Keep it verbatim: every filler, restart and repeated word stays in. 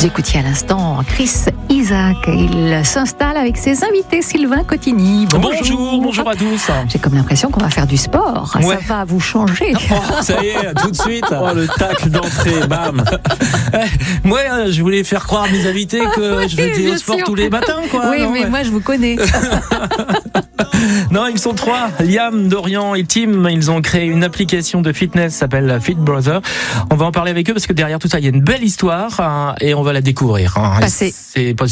Vous écoutiez à l'instant Chris Isaak. Il s'installe avec ses invités. Sylvain Cotigny. Bonjour. Bonjour, bonjour à tous. J'ai comme l'impression qu'on va faire du sport. Ouais. Ça va vous changer. Oh, ça y est, tout de suite. Oh, le tacle d'entrée, bam. Moi, je voulais faire croire à mes invités que oui, je vais au sport sûr. tous les matins, quoi. Oui, non, mais ouais. moi, je vous connais. Non, ils sont trois. Liam, Dorian et Tim. Ils ont créé une application de fitness qui s'appelle Fit Brother. On va en parler avec eux parce que derrière tout ça, il y a une belle histoire hein, et on va la découvrir. Hein. Passé. C'est pas